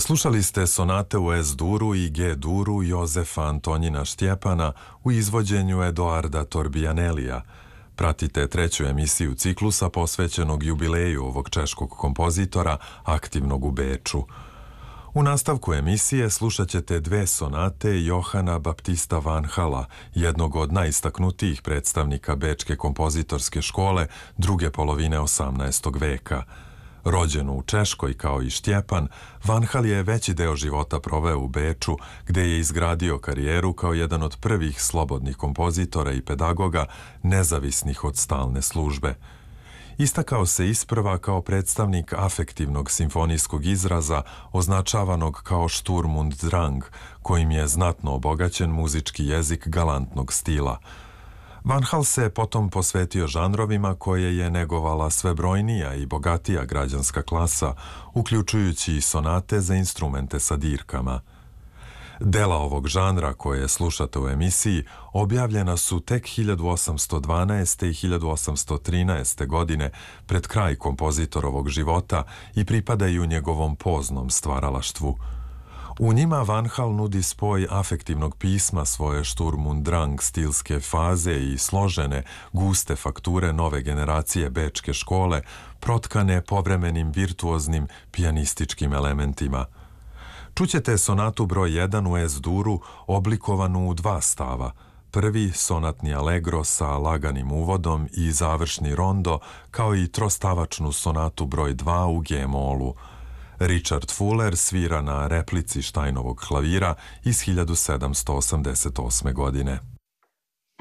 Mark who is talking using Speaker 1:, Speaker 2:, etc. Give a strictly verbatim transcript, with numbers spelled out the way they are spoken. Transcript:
Speaker 1: Slušali ste sonate u Es-duru i Ge-duru Jozefa Antonjina Štjepana u izvođenju Edoarda Torbijanelija. Pratite treću emisiju ciklusa posvećenog jubileju ovog češkog kompozitora aktivnog u Beču. U nastavku emisije slušat ćete dve sonate Johana Baptista van Hala, jednog od najistaknutijih predstavnika bečke kompozitorske škole druge polovine osamnaestog veka. Rođen u Češkoj kao i Štjepan, Van Hal je veći deo života proveo u Beču, gde je izgradio karijeru kao jedan od prvih slobodnih kompozitora i pedagoga, nezavisnih od stalne službe. Istakao se isprva kao predstavnik afektivnog simfonijskog izraza, označavanog kao Sturm und Drang, kojim je znatno obogaćen muzički jezik galantnog stila. Van Hal se potom posvetio žanrovima koje je negovala sve brojnija i bogatija građanska klasa, uključujući i sonate za instrumente sa dirkama. Dela ovog žanra koje slušate u emisiji objavljena su tek hiljadu osamsto dvanaeste. i hiljadu osamsto trinaeste. godine pred kraj kompozitorovog života i pripadaju njegovom poznom stvaralaštvu. U njima Van Hal nudi spoj afektivnog pisma svoje Sturm und Drang stilske faze i složene, guste fakture nove generacije bečke škole, protkane povremenim virtuoznim pijanističkim elementima. Čućete sonatu broj jedan u Es-duru oblikovanu u dva stava. Prvi sonatni allegro sa laganim uvodom i završni rondo, kao i trostavačnu sonatu broj dva u G-molu. Richard Fuller svira na replici Steinovog klavira iz hiljadu sedamsto osamdeset osme. godine.